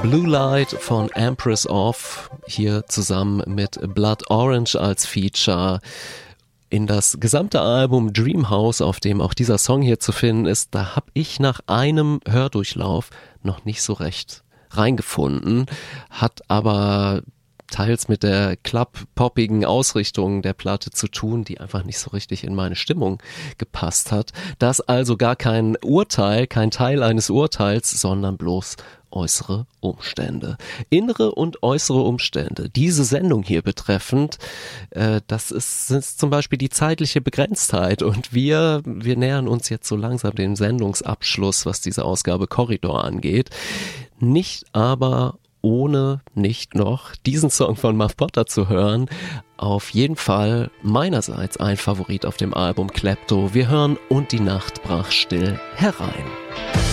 Blue Light von Empress of, hier zusammen mit Blood Orange als Feature. In das gesamte Album Dreamhouse, auf dem auch dieser Song hier zu finden ist, da habe ich nach einem Hördurchlauf noch nicht so recht reingefunden, hat aber teils mit der club-poppigen Ausrichtung der Platte zu tun, die einfach nicht so richtig in meine Stimmung gepasst hat. Das also gar kein Urteil, kein Teil eines Urteils, sondern bloß äußere Umstände. Innere und äußere Umstände. Diese Sendung hier betreffend, das ist zum Beispiel die zeitliche Begrenztheit und wir nähern uns jetzt so langsam dem Sendungsabschluss, was diese Ausgabe Korridor angeht. Nicht aber ohne nicht noch diesen Song von Muff Potter zu hören. Auf jeden Fall meinerseits ein Favorit auf dem Album Klepto. Wir hören Und die Nacht brach still herein.